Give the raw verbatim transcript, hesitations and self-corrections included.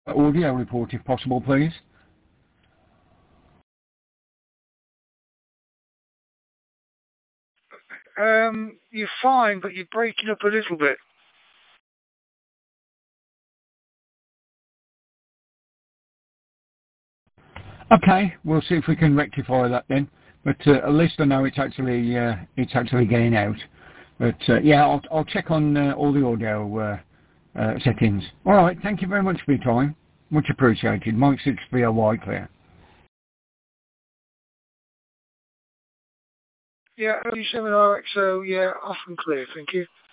audio report if possible, please. Um, you're fine, but you're breaking up a little bit. Okay, we'll see if we can rectify that then. But uh, at least I know it's actually uh, it's actually getting out. But uh, yeah, I'll I'll check on uh, all the audio uh, uh, settings. All right, thank you very much for your time. Much appreciated. Mike six V O Y clear. Yeah, O seven R X O, yeah, off and clear, thank you.